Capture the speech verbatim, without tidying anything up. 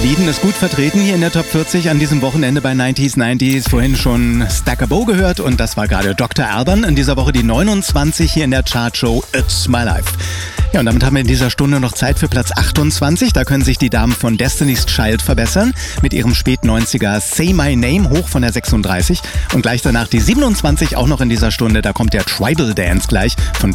Lieden ist gut vertreten hier in der Top vierzig an diesem Wochenende bei neunziger neunzig. Vorhin schon Stacker Bo gehört und das war gerade Doktor Alban. In dieser Woche die neunundzwanzig hier in der Chartshow It's My Life. Ja, und damit haben wir in dieser Stunde noch Zeit für Platz achtundzwanzig. Da können sich die Damen von Destiny's Child verbessern mit ihrem Spät-neunziger Say My Name hoch von der sechsunddreißig. Und gleich danach die siebenundzwanzig auch noch in dieser Stunde. Da kommt der Tribal Dance gleich von